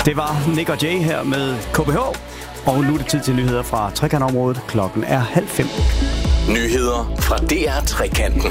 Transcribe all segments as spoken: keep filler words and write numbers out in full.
Det var Nick og Jay her med K B H, og nu er det tid til nyheder fra Trekantområdet. Klokken er halv fem. Nyheder fra D R Trekanten.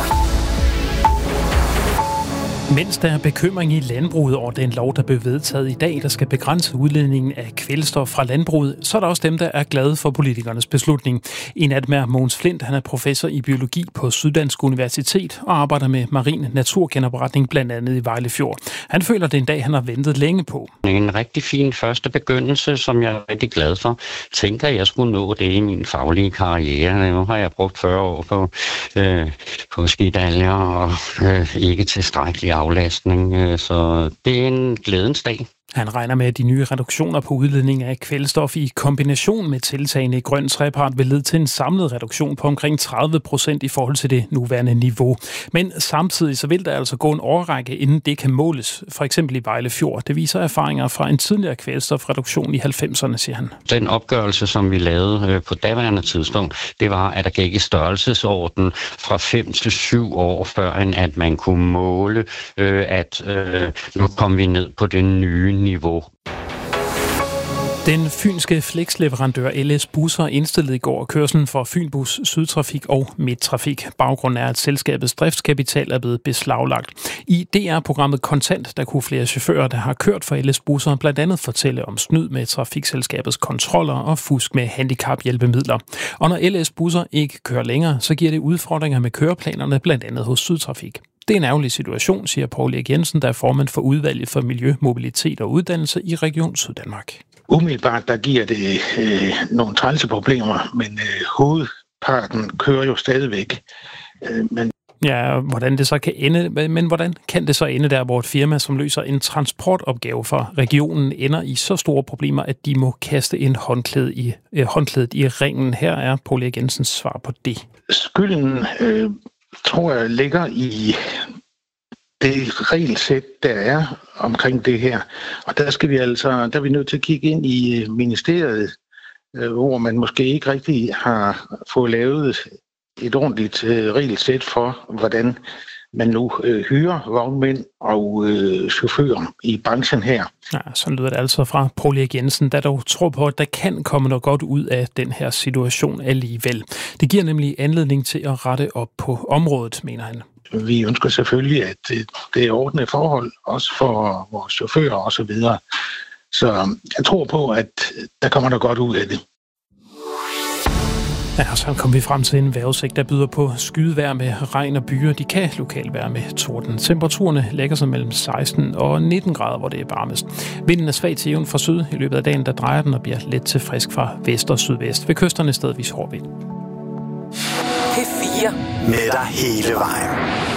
Mens der er bekymring i landbruget over den lov, der blev vedtaget i dag, der skal begrænse udledningen af kvælstof fra landbruget, så er der også dem, der er glade for politikernes beslutning. En af dem er Mogens Flint. Han er professor i biologi på Syddansk Universitet og arbejder med marin naturgenopretning blandt andet i Vejle Fjord. Han føler, det er en dag, han har ventet længe på. En rigtig fin første begyndelse, som jeg er rigtig glad for. Tænker, jeg skulle nå det i min faglige karriere. Nu har jeg brugt fyrre år på, øh, på skidaljer og øh, ikke tilstrækkelig aflastning, så det er en glædens dag. Han regner med, at de nye reduktioner på udledning af kvælstof i kombination med tiltagene i grøn trepart vil lede til en samlet reduktion på omkring tredive procent i forhold til det nuværende niveau. Men samtidig så vil der altså gå en årrække, inden det kan måles, for eksempel i Vejle Fjord. Det viser erfaringer fra en tidligere kvælstofreduktion i halvfemserne, siger han. Den opgørelse, som vi lavede på daværende tidspunkt, det var, at der gik i størrelsesorden fra fem til syv år, før at man kunne måle, at nu kom vi ned på det nye niveau. Den fynske flexleverandør L S Busser indstillede i går kørslen for Fynbus, Sydtrafik og Midttrafik. Baggrunden er, at selskabets driftskapital er blevet beslaglagt. I D R-programmet Kontant, der kunne flere chauffører, der har kørt for L S Busser, blandt andet fortælle om snyd med trafikselskabets kontroller og fusk med handicaphjælpemidler. Og når L S Busser ikke kører længere, så giver det udfordringer med køreplanerne, blandt andet hos Sydtrafik. Det er en ærgerlig situation, siger Poul Erik Jensen, der er formand for udvalget for miljø, mobilitet og uddannelse i Region Syddanmark. Umiddelbart der giver det øh, nogle trælse problemer, men øh, hovedparten kører jo stadigvæk. Øh, men Ja, hvordan det så kan ende, men hvordan kan det så ende der, hvor et firma, som løser en transportopgave for regionen, ender i så store problemer, at de må kaste en håndklæde i, øh, håndklædet i ringen? Her er Poul Erik Jensens svar på det. Skylden øh, tror jeg ligger i det regelsæt, der er omkring det her. Og der skal vi altså, der er vi nødt til at kigge ind i ministeriet, hvor man måske ikke rigtig har fået lavet et ordentligt regelsæt for, hvordan man nu hyrer vognmænd og chauffører i branchen her. Ja, sådan lyder det altså fra Poul Erik Jensen, der dog tror på, at der kan komme noget godt ud af den her situation alligevel. Det giver nemlig anledning til at rette op på området, mener han. Vi ønsker selvfølgelig, at det er ordnede forhold, også for vores chauffører og så videre. Så jeg tror på, at der kommer noget godt ud af det. Ja, så kom vi frem til en vejrudsigt, der byder på skydevejr med regn og byer. De kan lokalt være med torden. Temperaturerne lægger sig mellem seksten og nitten grader, hvor det er varmest. Vinden er svag til jævn fra syd. I løbet af dagen, der drejer den og bliver let til frisk fra vest og sydvest. Ved kysterne stedvis hård vind. P fire med dig hele vejen.